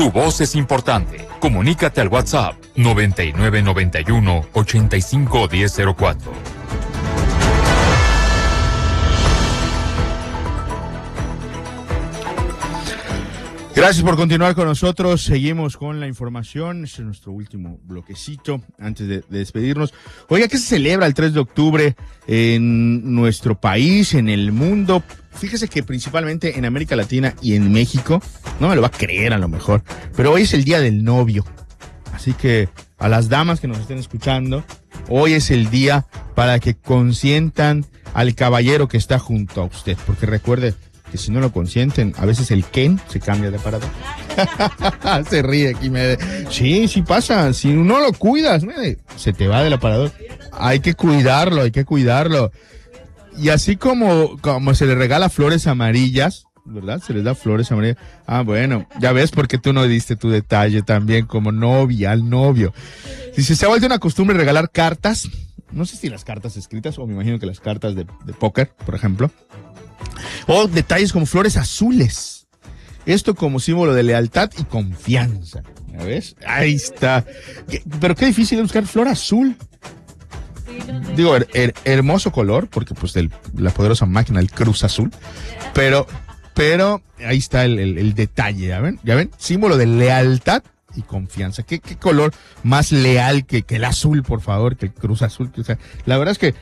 Tu voz es importante. Comunícate al WhatsApp 9991-851004. Gracias por continuar con nosotros. Seguimos con la información. Este es nuestro último bloquecito antes de despedirnos. Oiga, ¿qué se celebra el 3 de octubre en nuestro país, en el mundo? Fíjese que principalmente en América Latina y en México, no me lo va a creer a lo mejor, pero hoy es el Día del Novio. Así que a las damas que nos estén escuchando, hoy es el día para que consientan al caballero que está junto a usted. Porque recuerde que si no lo consienten, a veces el Ken se cambia de parador. Se ríe aquí. Sí pasa. Si no lo cuidas, se te va del aparador. Hay que cuidarlo. Y así como se le regala flores amarillas, ¿verdad? Se les da flores amarillas. Ah, bueno, ya ves por qué tú no diste tu detalle también como novia al novio. Dice, se ha vuelto una costumbre regalar cartas. No sé si las cartas escritas, o me imagino que las cartas de póker, por ejemplo. O detalles como flores azules. Esto como símbolo de lealtad y confianza. ¿Ya ves? Ahí está. Pero qué difícil es buscar flor azul. Digo, hermoso color, porque pues la poderosa máquina, el Cruz Azul. Pero ahí está el detalle, ¿ya ven? Símbolo de lealtad y confianza. ¿Qué color más leal que el azul, por favor, que el Cruz Azul? O sea, la verdad es que,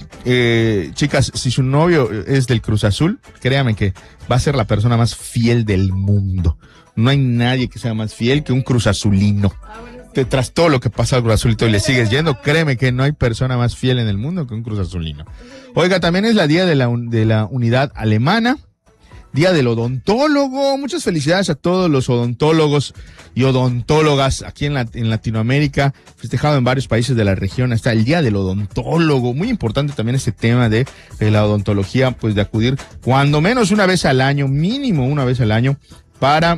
chicas, si su novio es del Cruz Azul, créanme que va a ser la persona más fiel del mundo. No hay nadie que sea más fiel que un Cruz Azulino. Tras todo lo que pasa al Cruz Azulito y le sigues yendo, créeme que no hay persona más fiel en el mundo que un Cruz Azulino. Oiga, también es la día de la unidad alemana. Día del odontólogo. Muchas felicidades a todos los odontólogos y odontólogas aquí en Latinoamérica, festejado en varios países de la región. Está el Día del Odontólogo. Muy importante también este tema de la odontología, pues de acudir cuando menos una vez al año, mínimo una vez al año, para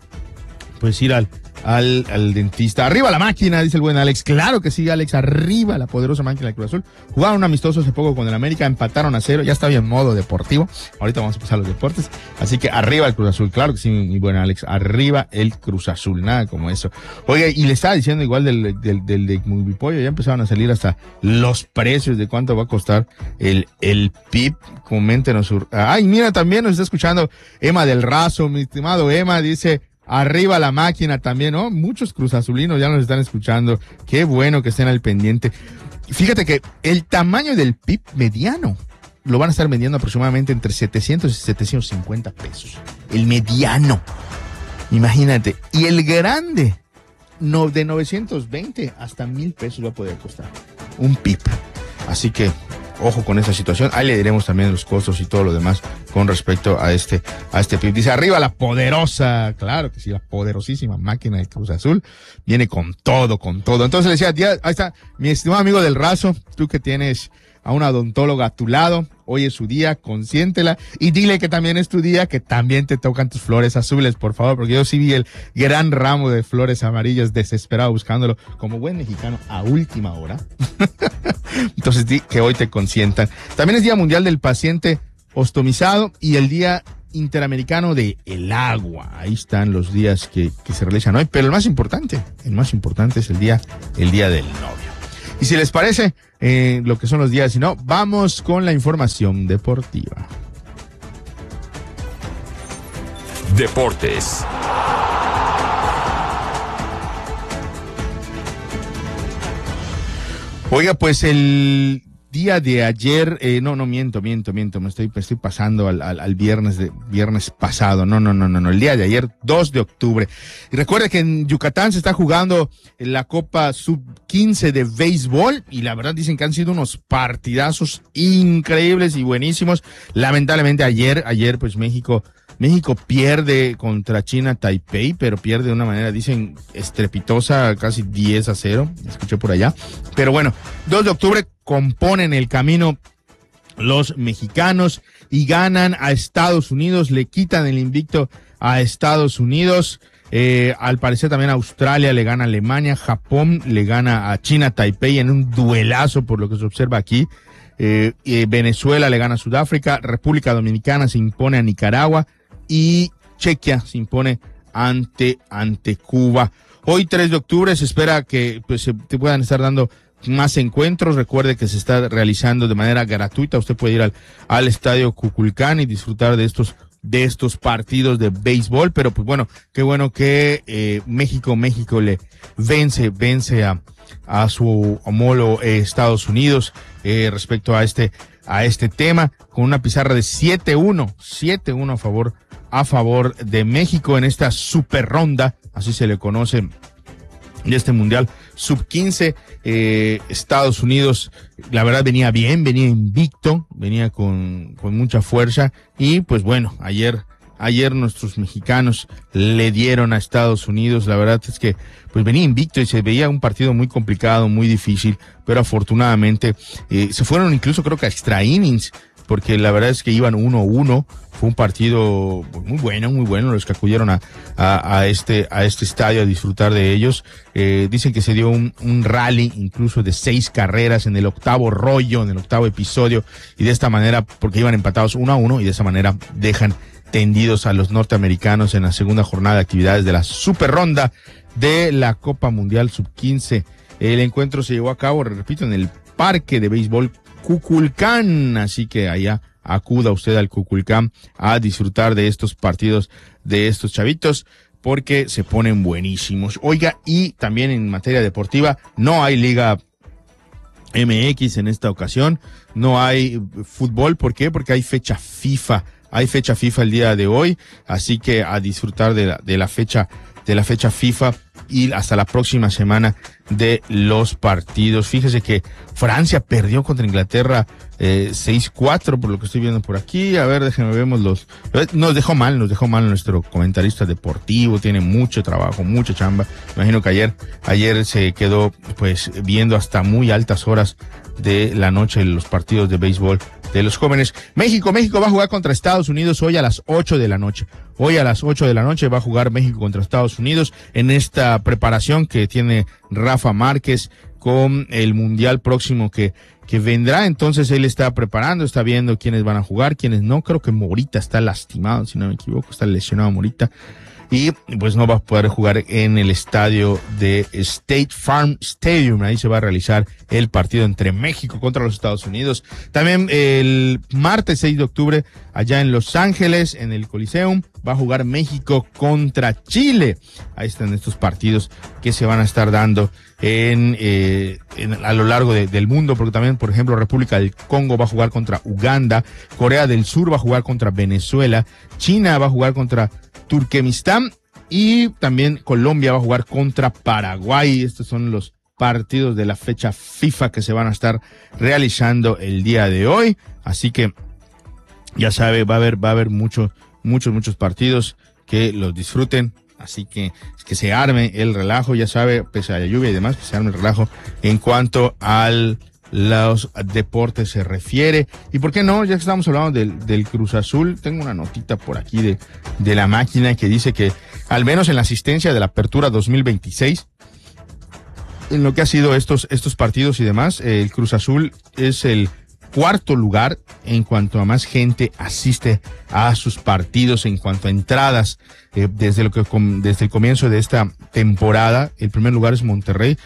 pues ir al dentista. Arriba la máquina, dice el buen Alex. Claro que sí, Alex, arriba la poderosa máquina del Cruz Azul. Jugaron un amistoso hace poco con el América, empataron a 0, ya está bien modo deportivo. Ahorita vamos a pasar a los deportes. Así que arriba el Cruz Azul, claro que sí, mi buen Alex, arriba el Cruz Azul, nada como eso. Oye, y le estaba diciendo igual del de Movipollo, ya empezaron a salir hasta los precios de cuánto va a costar el PIB. Coméntenos. Ay, mira, también nos está escuchando Emma del Razo, mi estimado Emma, dice: arriba la máquina también, ¿no? Muchos cruzazulinos ya nos están escuchando. Qué bueno que estén al pendiente. Fíjate que el tamaño del PIB mediano lo van a estar vendiendo aproximadamente entre 700 y 750 pesos. El mediano. Imagínate. Y el grande, de 920 hasta 1,000 pesos va a poder costar un PIB. Así que ojo con esa situación. Ahí le diremos también los costos y todo lo demás con respecto a este PIB. Dice, arriba la poderosa, claro que sí, la poderosísima máquina de Cruz Azul. Viene con todo. Entonces le decía, ahí está, mi estimado amigo del Razo, tú que tienes a una odontóloga a tu lado, hoy es su día, consiéntela y dile que también es tu día, que también te tocan tus flores azules, por favor, porque yo sí vi el gran ramo de flores amarillas desesperado buscándolo como buen mexicano a última hora. Entonces di que hoy te consientan. También es Día Mundial del Paciente Ostomizado y el Día Interamericano de el Agua. Ahí están los días que se realizan hoy, pero el más importante es el día del novio. Y si les parece, lo que son los días, si no, vamos con la información deportiva. Deportes. Oiga, pues el día de ayer, miento, me estoy pasando al viernes pasado, no, el día de ayer, 2 de octubre. Y recuerde que en Yucatán se está jugando la Copa Sub-15 de béisbol, y la verdad dicen que han sido unos partidazos increíbles y buenísimos. Lamentablemente ayer pues México pierde contra China Taipei, pero pierde de una manera, dicen, estrepitosa, casi 10-0, escuché por allá. Pero bueno, 2 de octubre componen el camino los mexicanos y ganan a Estados Unidos, le quitan el invicto a Estados Unidos. Al parecer también Australia le gana a Alemania, Japón le gana a China Taipei en un duelazo por lo que se observa aquí. Venezuela le gana a Sudáfrica, República Dominicana se impone a Nicaragua y Chequia se impone ante Cuba. Hoy 3 de octubre se espera que pues se te puedan estar dando más encuentros. Recuerde que se está realizando de manera gratuita. Usted puede ir al estadio Cuculcán y disfrutar de estos partidos de béisbol, pero pues bueno, qué bueno que México le vence a su homólogo Estados Unidos respecto a este tema, con una pizarra de 7-1 a favor de México en esta super ronda, así se le conoce, de este mundial sub-15. Estados Unidos, la verdad, venía bien, venía invicto, venía con mucha fuerza, y pues bueno, ayer nuestros mexicanos le dieron a Estados Unidos. La verdad es que pues venía invicto y se veía un partido muy complicado, muy difícil, pero afortunadamente se fueron incluso, creo que a extra innings, porque la verdad es que iban 1-1. Fue un partido muy bueno, los que acudieron a este estadio a disfrutar de ellos. Dicen que se dio un rally incluso de 6 carreras en el octavo rollo, en el octavo episodio, y de esta manera, porque iban empatados 1-1, y de esa manera dejan tendidos a los norteamericanos en la segunda jornada de actividades de la super ronda de la Copa Mundial Sub-15. El encuentro se llevó a cabo, repito, en el Parque de Béisbol Cuculcán, así que allá acuda usted al Cuculcán a disfrutar de estos partidos de estos chavitos, porque se ponen buenísimos. Oiga, y también en materia deportiva, no hay Liga MX en esta ocasión, no hay fútbol. ¿Por qué? Porque hay fecha FIFA. Hay fecha FIFA el día de hoy, así que a disfrutar de la fecha FIFA y hasta la próxima semana de los partidos. Fíjese que Francia perdió contra Inglaterra 6-4, por lo que estoy viendo por aquí. A ver, déjenme vemos nos dejó mal nuestro comentarista deportivo. Tiene mucho trabajo, mucha chamba. Imagino que ayer se quedó pues viendo hasta muy altas horas de la noche los partidos de béisbol de los jóvenes. México va a jugar contra Estados Unidos hoy a las 8 de la noche. Hoy a las 8 de la noche va a jugar México contra Estados Unidos en esta preparación que tiene Rafa Márquez con el Mundial próximo que vendrá. Entonces él está preparando, está viendo quiénes van a jugar, quiénes no. Creo que Morita está lastimado, si no me equivoco, está lesionado Morita. Y pues no va a poder jugar en el estadio de State Farm Stadium. Ahí se va a realizar el partido entre México contra los Estados Unidos. También el martes 6 de octubre, allá en Los Ángeles, en el Coliseum, va a jugar México contra Chile. Ahí están estos partidos que se van a estar dando a lo largo del mundo, porque también, por ejemplo, República del Congo va a jugar contra Uganda, Corea del Sur va a jugar contra Venezuela, China va a jugar contra Turkmenistán, y también Colombia va a jugar contra Paraguay. Estos son los partidos de la fecha FIFA que se van a estar realizando el día de hoy. Así que ya sabe, va a haber muchos partidos, que los disfruten. Así que se arme el relajo, ya sabe, pese a la lluvia y demás, que se arme el relajo en cuanto al los deportes se refiere. Y por qué no, ya que estamos hablando del Cruz Azul, tengo una notita por aquí de la máquina que dice que al menos en la asistencia de la Apertura 2026, en lo que ha sido estos partidos y demás, el Cruz Azul es el cuarto lugar en cuanto a más gente asiste a sus partidos, en cuanto a entradas, desde el comienzo de esta temporada. El primer lugar es Monterrey,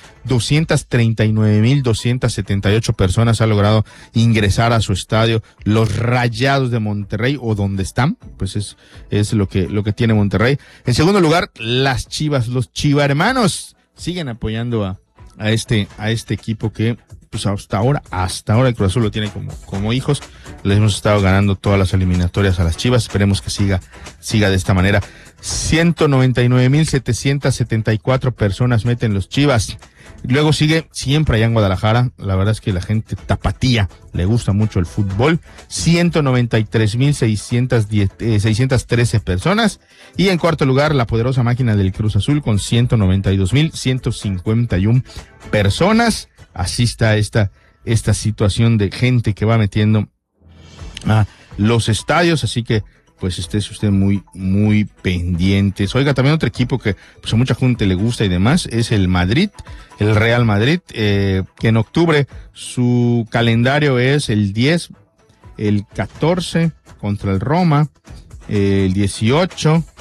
239,278 personas han logrado ingresar a su estadio. Los Rayados de Monterrey, o donde están, pues es lo que tiene Monterrey. En segundo lugar, las Chivas, los Chivarmanos siguen apoyando a este equipo que pues hasta ahora el Cruz Azul lo tiene como hijos. Les hemos estado ganando todas las eliminatorias a las Chivas. Esperemos que siga de esta manera. 199,774 personas meten los Chivas. Luego sigue siempre allá en Guadalajara. La verdad es que la gente tapatía le gusta mucho el fútbol. 193,613 personas. Y en cuarto lugar, la poderosa máquina del Cruz Azul con 192,151 personas. Así está esta situación de gente que va metiendo a los estadios, así que pues esté usted muy, muy pendientes. Oiga, también otro equipo que pues a mucha gente le gusta y demás es el Madrid, el Real Madrid, que en octubre su calendario es el 10, el 14 contra el Roma, el 18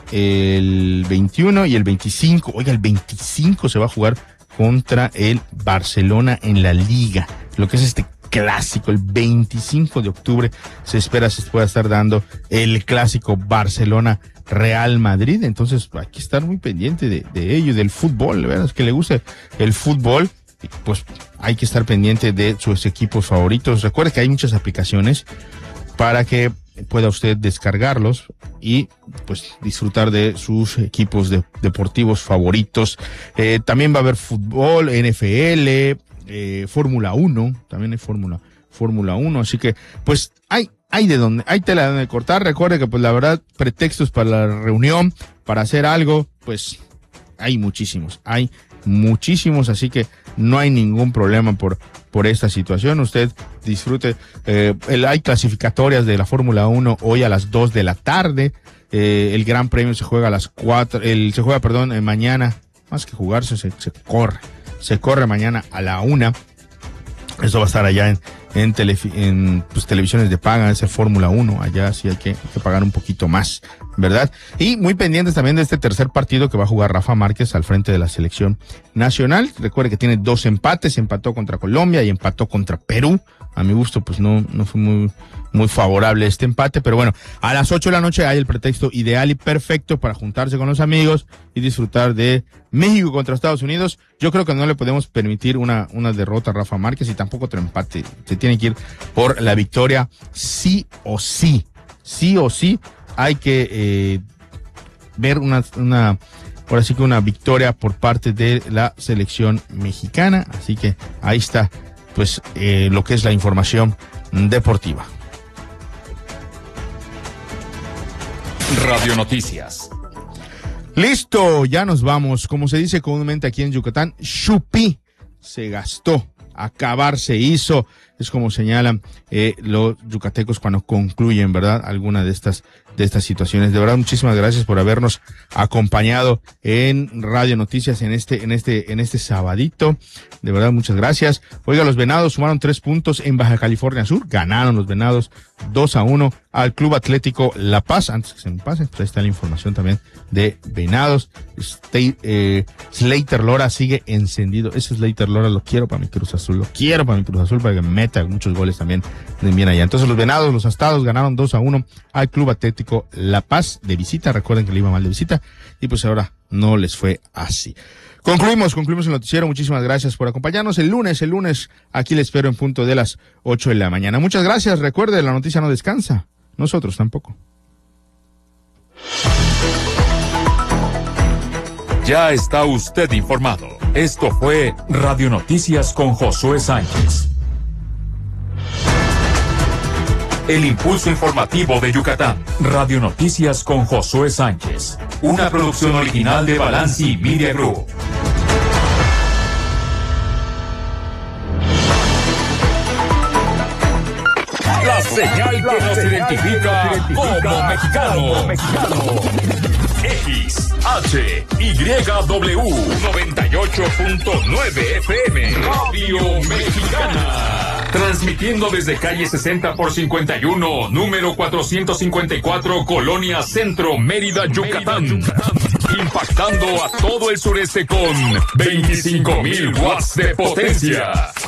el 21 y el 25. Oiga, el 25 se va a jugar contra el Barcelona en la Liga. Lo que es este clásico, el 25 de octubre se pueda estar dando el clásico Barcelona-Real Madrid. Entonces hay que estar muy pendiente de ello, del fútbol, ¿verdad? Es que le guste el fútbol, pues hay que estar pendiente de sus equipos favoritos. Recuerde que hay muchas aplicaciones para que pueda usted descargarlos y pues disfrutar de sus equipos deportivos favoritos. También va a haber fútbol, NFL, Fórmula 1, también hay Fórmula 1, así que pues hay tela de donde cortar. Recuerde que pues la verdad, pretextos para la reunión, para hacer algo, pues hay muchísimos, así que no hay ningún problema por esta situación. Usted disfrute. Hay clasificatorias de la Fórmula 1 hoy a las 2 de la tarde. El Gran Premio se juega a las 4, mañana, más que jugarse, se corre mañana a la 1. Esto va a estar allá en televisiones de paga, ese Fórmula 1, allá sí hay que pagar un poquito más, ¿verdad? Y muy pendientes también de este tercer partido que va a jugar Rafa Márquez al frente de la selección nacional. Recuerde que tiene 2 empates, empató contra Colombia y empató contra Perú. A mi gusto, pues no fue muy favorable este empate, pero bueno, a las 8 de la noche hay el pretexto ideal y perfecto para juntarse con los amigos y disfrutar de México contra Estados Unidos. Yo creo que no le podemos permitir una derrota a Rafa Márquez y tampoco otro empate. Se tiene que ir por la victoria sí o sí. Sí o sí hay que ver ahora sí que una victoria por parte de la selección mexicana. Así que ahí está pues lo que es la información deportiva. Radio Noticias. Listo, ya nos vamos. Como se dice comúnmente aquí en Yucatán, chupí, se gastó, acabar se hizo. Es como señalan los yucatecos cuando concluyen, ¿verdad? Alguna de estas situaciones. De verdad, muchísimas gracias por habernos acompañado en Radio Noticias en este sabadito. De verdad, muchas gracias. Oiga, los Venados sumaron 3 puntos en Baja California Sur. Ganaron los Venados 2-1 al Club Atlético La Paz. Antes que se me pase, pues ahí está la información también de Venados. Slater Lora sigue encendido. Ese Slater Lora lo quiero para mi Cruz Azul. Para que me meta muchos goles también bien allá. Entonces los Venados, los Astados ganaron 2-1 al Club Atlético La Paz de visita. Recuerden que le iba mal de visita y pues ahora no les fue así. Concluimos el noticiero. Muchísimas gracias por acompañarnos. El lunes aquí les espero en punto de las 8 de la mañana. Muchas gracias. Recuerde, la noticia no descansa. Nosotros tampoco. Ya está usted informado. Esto fue Radio Noticias con Josué Sánchez. El impulso informativo de Yucatán. Radio Noticias con Josué Sánchez. Una producción original de Balanci Media Group. La señal que nos identifica como mexicano. XHYW 98.9 FM. Radio Mexicana. Transmitiendo desde calle 60 por 51, número 454, Colonia Centro, Mérida, Yucatán. Impactando a todo el sureste con 25,000 watts de potencia.